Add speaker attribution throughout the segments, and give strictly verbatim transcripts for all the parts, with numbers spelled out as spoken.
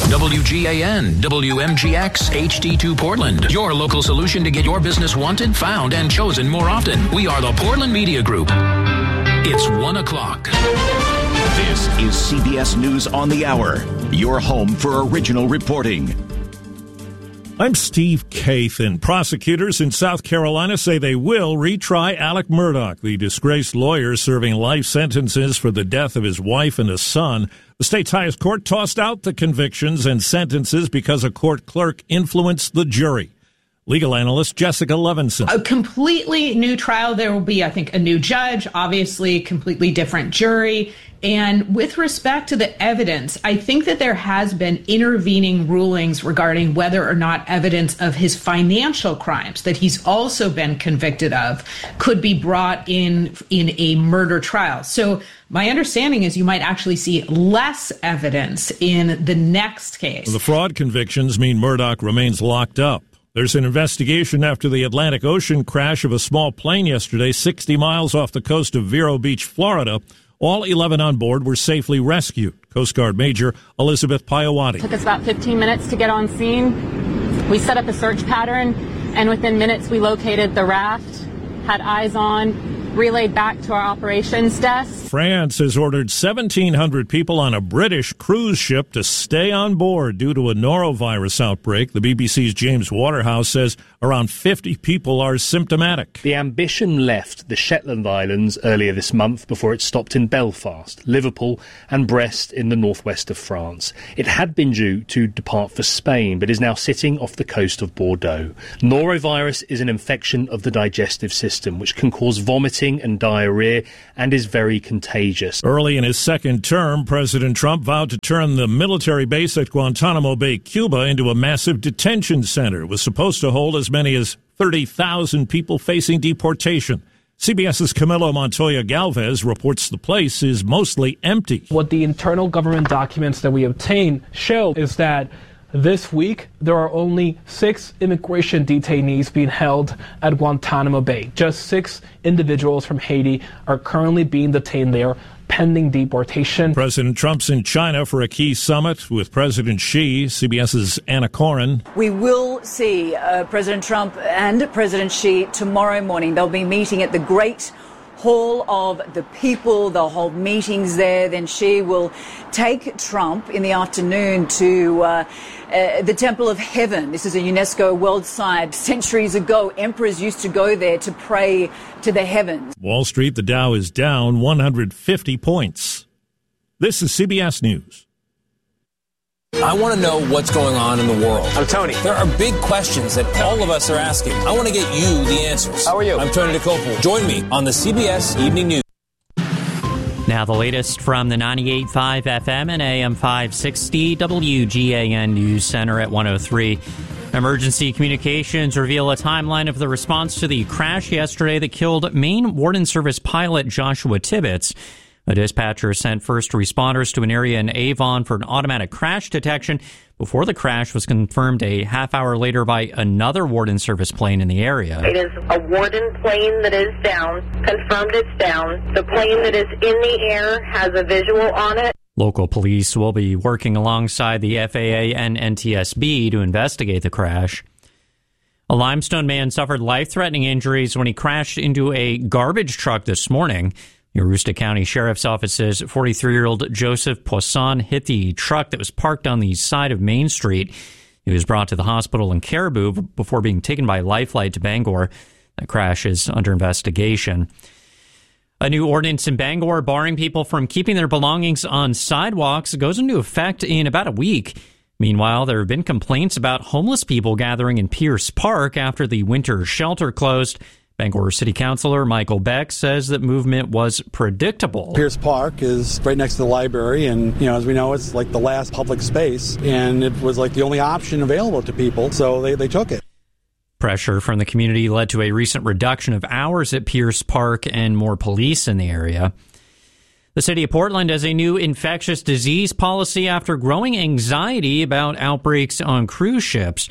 Speaker 1: W G A N, W M G X, H D two Portland. Your local solution to get your business wanted, found, and chosen more often. We are the Portland Media Group. It's one o'clock.
Speaker 2: This is C B S News on the Hour, your home for original reporting.
Speaker 3: I'm Steve Kathan. Prosecutors in South Carolina say they will retry Alec Murdaugh, the disgraced lawyer serving life sentences for the death of his wife and a son. The state's highest court tossed out the convictions and sentences because a court clerk influenced the jury. Legal analyst Jessica Levinson.
Speaker 4: A completely new trial. There will be, I think, a new judge, obviously a completely different jury. And with respect to the evidence, I think that there has been intervening rulings regarding whether or not evidence of his financial crimes that he's also been convicted of could be brought in in a murder trial. So my understanding is you might actually see less evidence in the next case.
Speaker 3: The fraud convictions mean Murdaugh remains locked up. There's an investigation after the Atlantic Ocean crash of a small plane yesterday, sixty miles off the coast of Vero Beach, Florida. All eleven on board were safely rescued. Coast Guard Major Elizabeth Piawati.
Speaker 5: It took us about fifteen minutes to get on scene. We set up a search pattern, and within minutes we located the raft, had eyes on, relayed back to our operations desk.
Speaker 3: France has ordered seventeen hundred people on a British cruise ship to stay on board due to a norovirus outbreak. The B B C's James Waterhouse says around fifty people are symptomatic.
Speaker 6: The Ambition left the Shetland Islands earlier this month before it stopped in Belfast, Liverpool and Brest in the northwest of France. It had been due to depart for Spain, but is now sitting off the coast of Bordeaux. Norovirus is an infection of the digestive system, which can cause vomiting and diarrhea and is very contagious.
Speaker 3: Early in his second term, President Trump vowed to turn the military base at Guantanamo Bay, Cuba, into a massive detention center. It was supposed to hold as many as thirty thousand people facing deportation. CBS's Camilo Montoya Galvez reports the place is mostly empty.
Speaker 7: What the internal government documents that we obtained show is that this week, there are only six immigration detainees being held at Guantanamo Bay. Just six individuals from Haiti are currently being detained there, pending deportation.
Speaker 3: President Trump's in China for a key summit with President Xi. CBS's Anna Corin.
Speaker 8: We will see uh, President Trump and President Xi tomorrow morning. They'll be meeting at the Great Hall of the People. They'll hold meetings there. Then Xi will take Trump in the afternoon to uh, uh, the Temple of Heaven. This is a UNESCO World Site. Centuries ago, emperors used to go there to pray to the heavens.
Speaker 3: Wall Street, the Dow is down one hundred fifty points. This is C B S News.
Speaker 9: I want to know what's going on in the world.
Speaker 10: I'm Tony.
Speaker 9: There are big questions that all of us are asking. I want to get you the answers.
Speaker 10: How are you?
Speaker 9: I'm Tony DeCopel. Join me on the C B S Evening News.
Speaker 11: Now the latest from the ninety-eight point five F M and A M five sixty W G A N News Center at one oh three. Emergency communications reveal a timeline of the response to the crash yesterday that killed Maine Warden Service pilot Joshua Tibbetts. A dispatcher sent first responders to an area in Avon for an automatic crash detection before the crash was confirmed a half hour later by another Warden Service plane in the area.
Speaker 12: It is a Warden plane that is down, confirmed it's down. The plane that is in the air has a visual on it.
Speaker 11: Local police will be working alongside the F A A and N T S B to investigate the crash. A Limestone man suffered life-threatening injuries when he crashed into a garbage truck this morning. The Aroostook County Sheriff's Office says forty-three-year-old Joseph Poisson hit the truck that was parked on the side of Main Street. He was brought to the hospital in Caribou before being taken by Lifelight to Bangor. The crash is under investigation. A new ordinance in Bangor barring people from keeping their belongings on sidewalks goes into effect in about a week. Meanwhile, there have been complaints about homeless people gathering in Pierce Park after the winter shelter closed. Bangor City Councilor Michael Beck says that movement was predictable.
Speaker 13: Pierce Park is right next to the library, and, you know, as we know, it's like the last public space, and it was like the only option available to people, so they, they took it.
Speaker 11: Pressure from the community led to a recent reduction of hours at Pierce Park and more police in the area. The city of Portland has a new infectious disease policy after growing anxiety about outbreaks on cruise ships.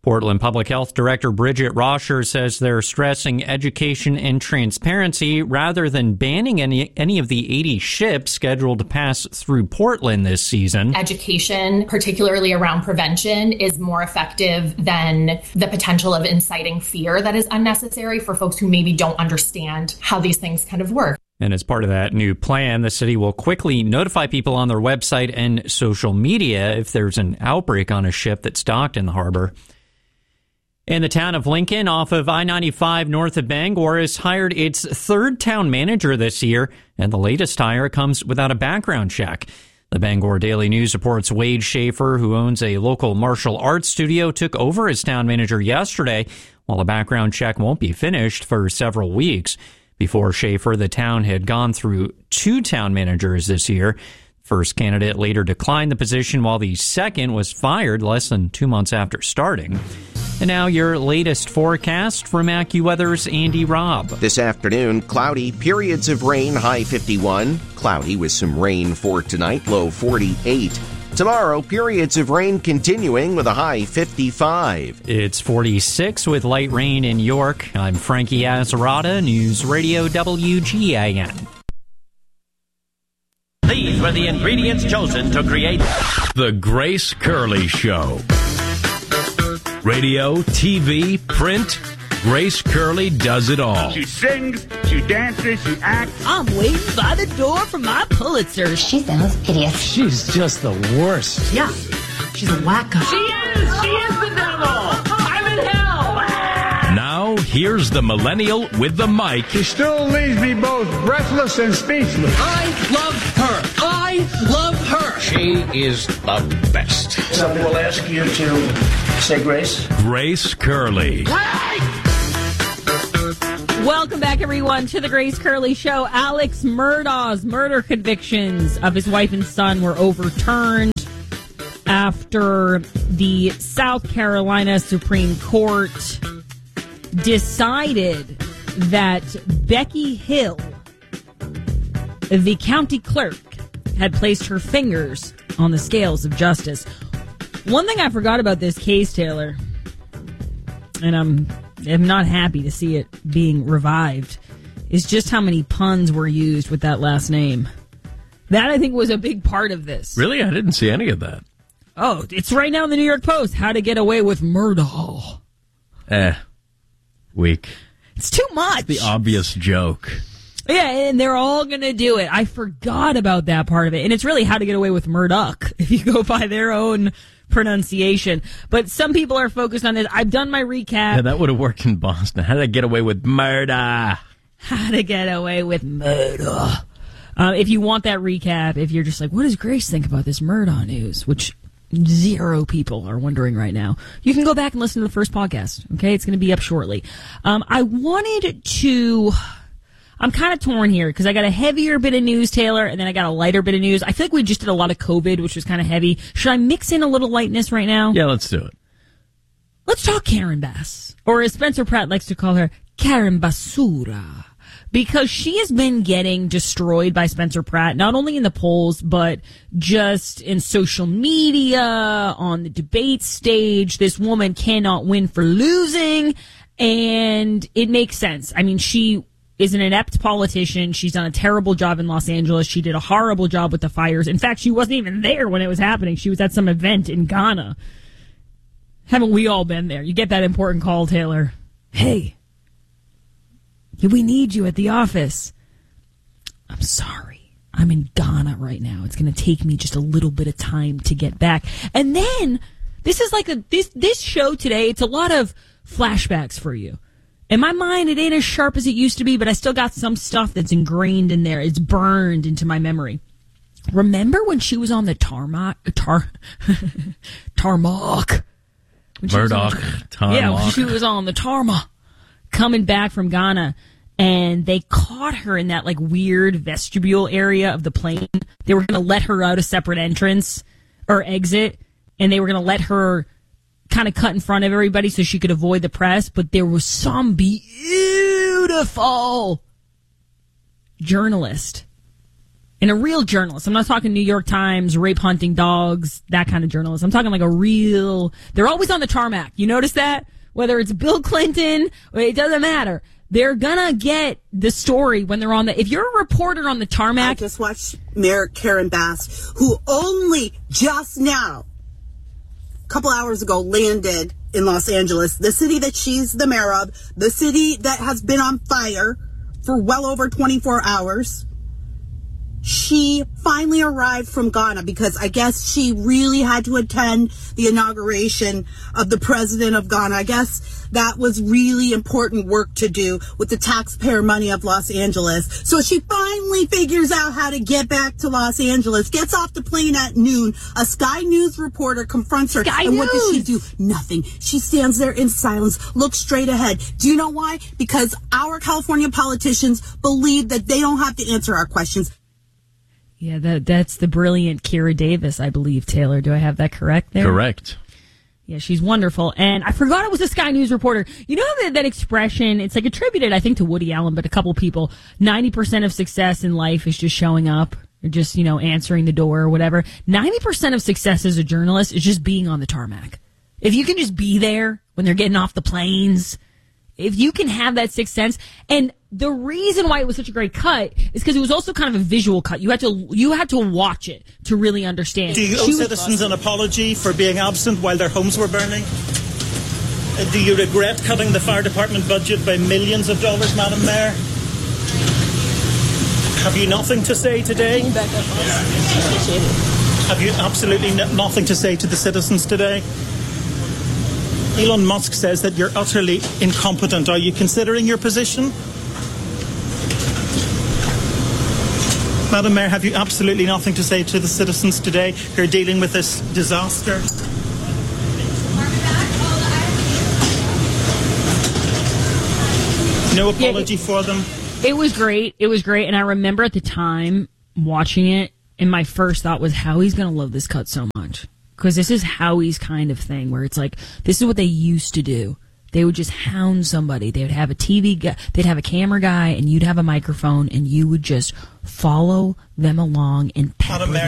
Speaker 11: Portland Public Health Director Bridget Roscher says they're stressing education and transparency rather than banning any any of the eighty ships scheduled to pass through Portland this season.
Speaker 10: Education, particularly around prevention, is more effective than the potential of inciting fear that is unnecessary for folks who maybe don't understand how these things kind of work.
Speaker 11: And as part of that new plan, the city will quickly notify people on their website and social media if there's an outbreak on a ship that's docked in the harbor. And the town of Lincoln, off of I ninety-five north of Bangor, has hired its third town manager this year, and the latest hire comes without a background check. The Bangor Daily News reports Wade Schaefer, who owns a local martial arts studio, took over as town manager yesterday, while a background check won't be finished for several weeks. Before Schaefer, the town had gone through two town managers this year. First candidate later declined the position, while the second was fired less than two months after starting. And now your latest forecast from AccuWeather's Andy Robb.
Speaker 14: This afternoon, cloudy, periods of rain, high fifty-one. Cloudy with some rain for tonight, low forty-eight. Tomorrow, periods of rain continuing with a high fifty-five.
Speaker 11: It's forty-six with light rain in York. I'm Frankie Azarata, News Radio W G A N.
Speaker 15: These were the ingredients chosen to create
Speaker 1: The Grace Curley Show. Radio, T V, print, Grace Curley does it all.
Speaker 16: She sings, she dances, she acts.
Speaker 17: I'm waiting by the door for my Pulitzer.
Speaker 18: She sounds hideous.
Speaker 19: She's just the worst.
Speaker 17: Yeah, she's a wacko.
Speaker 15: She is! She is the devil! I'm in hell!
Speaker 1: Now, here's the millennial with the mic.
Speaker 16: She still leaves me both breathless and speechless.
Speaker 20: I love her. I love her.
Speaker 21: She is the best.
Speaker 22: Somebody will ask you to say grace.
Speaker 1: Grace Curley.
Speaker 23: Welcome back, everyone, to the Grace Curley Show. Alex Murdaugh's murder convictions of his wife and son were overturned after the South Carolina Supreme Court decided that Becky Hill, the county clerk, had placed her fingers on the scales of justice. One thing I forgot about this case, Taylor, and I'm, I'm not happy to see it being revived, is just how many puns were used with that last name. That, I think, was a big part of this.
Speaker 3: Really? I didn't see any of that.
Speaker 23: Oh, it's right now in the New York Post. How to get away with Murdaugh.
Speaker 3: Eh. Weak.
Speaker 23: It's too much.
Speaker 3: The obvious joke.
Speaker 23: Yeah, and they're all going to do it. I forgot about that part of it. And it's really How to Get Away with Murdoch, if you go by their own pronunciation. But some people are focused on this. I've done my recap.
Speaker 3: Yeah, that would have worked in Boston. How to Get Away with Murder.
Speaker 23: How to Get Away with Murder. Uh, if you want that recap, if you're just like, what does Grace think about this Murdaugh news? Which zero people are wondering right now. You can go back and listen to the first podcast. Okay, it's going to be up shortly. Um, I wanted to... I'm kind of torn here because I got a heavier bit of news, Taylor, and then I got a lighter bit of news. I feel like we just did a lot of COVID, which was kind of heavy. Should I mix in a little lightness right now?
Speaker 3: Yeah, let's do it.
Speaker 23: Let's talk Karen Bass, or as Spencer Pratt likes to call her, Karen Basura, because she has been getting destroyed by Spencer Pratt, not only in the polls, but just in social media, on the debate stage. This woman cannot win for losing, and it makes sense. I mean, she is an inept politician. She's done a terrible job in Los Angeles. She did a horrible job with the fires. In fact, she wasn't even there when it was happening. She was at some event in Ghana. Haven't we all been there? You get that important call, Taylor. Hey, we need you at the office. I'm sorry. I'm in Ghana right now. It's going to take me just a little bit of time to get back. And then, this is like a, this, this show today, it's a lot of flashbacks for you. In my mind, it ain't as sharp as it used to be, but I still got some stuff that's ingrained in there. It's burned into my memory. Remember when she was on the tarmac? Tar, tarmac.
Speaker 3: Murdoch. Tarmac.
Speaker 23: Yeah, when she was on the tarmac, coming back from Ghana, and they caught her in that like weird vestibule area of the plane. They were going to let her out a separate entrance or exit, and they were going to let her kind of cut in front of everybody so she could avoid the press, but there was some beautiful journalist And a real journalist. I'm not talking New York Times, rape hunting dogs, that kind of journalist. I'm talking like a real, they're always on the tarmac. You notice that? Whether it's Bill Clinton, it doesn't matter. They're gonna get the story when they're on the, if you're a reporter on the tarmac.
Speaker 2: I just watched Mayor Karen Bass, who only just now, a couple hours ago, landed in Los Angeles, the city that she's the mayor of, the city that has been on fire for well over twenty-four hours. She finally arrived from Ghana because I guess she really had to attend the inauguration of the president of Ghana. I guess that was really important work to do with the taxpayer money of Los Angeles. So she finally figures out how to get back to Los Angeles, gets off the plane at noon. A Sky News reporter confronts her.
Speaker 23: Sky
Speaker 2: and
Speaker 23: News.
Speaker 2: What does she do? Nothing. She stands there in silence, looks straight ahead. Do you know why? Because our California politicians believe that they don't have to answer our questions.
Speaker 23: Yeah, that that's the brilliant Kira Davis, I believe, Taylor. Do I have that correct there?
Speaker 4: Correct.
Speaker 23: Yeah, she's wonderful. And I forgot it was a Sky News reporter. You know that, that expression, it's like attributed, I think, to Woody Allen, but a couple people, ninety percent of success in life is just showing up or just, you know, answering the door or whatever. ninety percent of success as a journalist is just being on the tarmac. If you can just be there when they're getting off the planes, if you can have that sixth sense, and the reason why it was such a great cut is because it was also kind of a visual cut. You had to you had to watch it to really understand.
Speaker 18: Do you owe citizens an apology for being absent while their homes were burning? Uh, do you regret cutting the fire department budget by millions of dollars, Madam Mayor? Have you nothing to say today? Have you absolutely n- nothing to say to the citizens today? Elon Musk says that you're utterly incompetent. Are you considering your position? Madam Mayor, have you absolutely nothing to say to the citizens today who are dealing with this disaster? No apology
Speaker 23: yeah, it,
Speaker 18: for them?
Speaker 23: It was great. It was great. And I remember at the time watching it, and my first thought was, Howie's going to love this cut so much. Because this is Howie's kind of thing, where it's like, this is what they used to do. They would just hound somebody. They would have a T V guy, they'd have a camera guy, and you'd have a microphone, and you would just follow them along and pepper them.